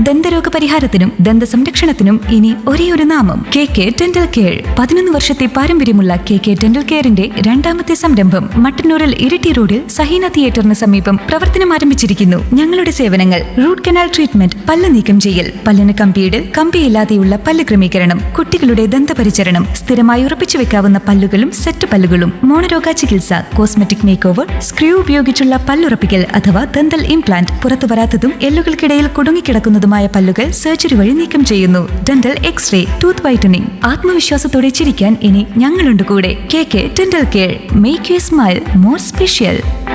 ദന്തരോഗ പരിഹാരത്തിനും ദന്ത സംരക്ഷണത്തിനും ഇനി ഒരേയൊരു നാമം KK ഡെന്റൽ കെയർ. 11 വർഷത്തെ പാരമ്പര്യമുള്ള KK ഡെന്റൽ കെയറിന്റെ രണ്ടാമത്തെ സംരംഭം മട്ടന്നൂരിൽ ഇരിട്ടി റോഡിൽ സഹീന തിയേറ്ററിന് സമീപം പ്രവർത്തനം ആരംഭിച്ചിരിക്കുന്നു. ഞങ്ങളുടെ സേവനങ്ങൾ: റൂട്ട് കനാൽ ട്രീറ്റ്മെന്റ്, പല്ല് നീക്കം ചെയ്യൽ, പല്ലിന് കമ്പിയിടൽ, കമ്പിയില്ലാതെയുള്ള പല്ല് ക്രമീകരണം, കുട്ടികളുടെ ദന്തപരിചരണം, സ്ഥിരമായി ഉറപ്പിച്ചു വെക്കാവുന്ന പല്ലുകളും സെറ്റ് പല്ലുകളും, മോണരോഗ ചികിത്സ, കോസ്മെറ്റിക് മേക്ക് ഓവർ, സ്ക്രൂ ഉപയോഗിച്ചുള്ള പല്ലുറപ്പിക്കൽ അഥവാ ദന്തൽ ഇംപ്ലാന്റ്, പുറത്തു വരാത്തതും എല്ലുകൾക്കിടയിൽ കുടുങ്ങിക്കിടക്കുന്നതുമായ പല്ലുകൾ സർജറി വഴി നീക്കം ചെയ്യുന്നു. Dental x-ray, tooth whitening. ആത്മവിശ്വാസത്തോടെ ചിരിക്കാൻ ഇനി ഞങ്ങളുണ്ട് കൂടെ. KK dental care. Make you smile more special.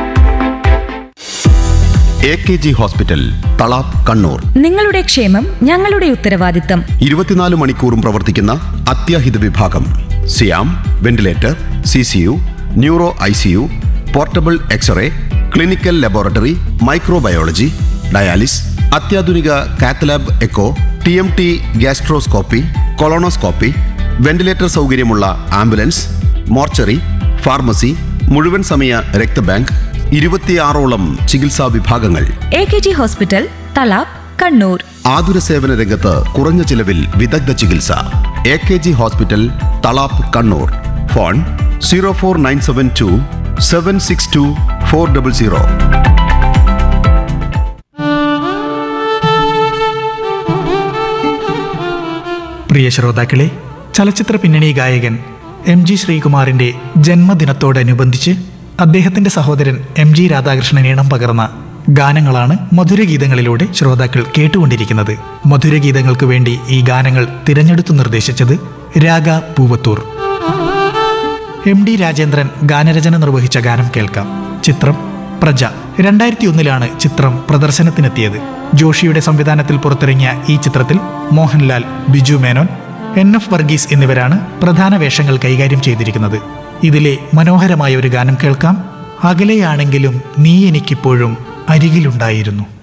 AKG hospital, Thalap, Kannur. നിങ്ങളുടെ ക്ഷേമം ഞങ്ങളുടെ ഉത്തരവാദിത്തം. 24 മണിക്കൂറും പ്രവർത്തിക്കുന്ന അത്യാഹിത വിഭാഗം. സിയാം, ventilator, CCU, neuro ICU, portable x-ray, clinical laboratory, microbiology, dialysis, അത്യാധുനിക cath lab echo, TMT gastroscopy, colonoscopy, ventilator സൗകര്യമുള്ള ആംബുലൻസ്, മോർച്ചറി, ഫാർമസി, മുഴുവൻ സമയ രക്തബാങ്ക്, 26ഓളം ചികിത്സാ വിഭാഗങ്ങൾ. AKG hospital, Thalap, Kannur. ആതുര സേവന രംഗത്ത് കുറഞ്ഞ ചിലവിൽ വിദഗ്ധ ചികിത്സ. AKG hospital, Thalap, Kannur. Phone 04972 762 400. പ്രിയ ശ്രോതാക്കളെ, ചലച്ചിത്ര പിന്നണി ഗായകൻ MG ശ്രീകുമാറിന്റെ ജന്മദിനത്തോടനുബന്ധിച്ച് അദ്ദേഹത്തിന്റെ സഹോദരൻ MG രാധാകൃഷ്ണൻ ഈണം പകർന്ന ഗാനങ്ങളാണ് മധുരഗീതങ്ങളിലൂടെ ശ്രോതാക്കൾ കേട്ടുകൊണ്ടിരിക്കുന്നത്. മധുരഗീതങ്ങൾക്ക് വേണ്ടി ഈ ഗാനങ്ങൾ തിരഞ്ഞെടുത്തു നിർദ്ദേശിച്ചത് രാഗ പൂവത്തൂർ. MD രാജേന്ദ്രൻ ഗാനരചന നിർവഹിച്ച ഗാനം കേൾക്കാം. ചിത്രം പ്രജ. 2001 ചിത്രം പ്രദർശനത്തിനെത്തിയത്. ജോഷിയുടെ സംവിധാനത്തിൽ പുറത്തിറങ്ങിയ ഈ ചിത്രത്തിൽ മോഹൻലാൽ, ബിജു മേനോൻ, NF വർഗീസ് എന്നിവരാണ് പ്രധാന വേഷങ്ങൾ കൈകാര്യം ചെയ്തിരിക്കുന്നത്. ഇതിലെ മനോഹരമായ ഒരു ഗാനം കേൾക്കാം. അകലെയാണെങ്കിലും നീ എനിക്കിപ്പോഴും അരികിലുണ്ടായിരുന്നു.